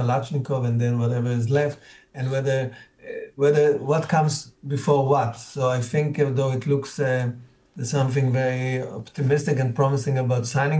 Kalashnikov and then whatever is left, and whether what comes before what. So I think though it looks there's something very optimistic and promising about signing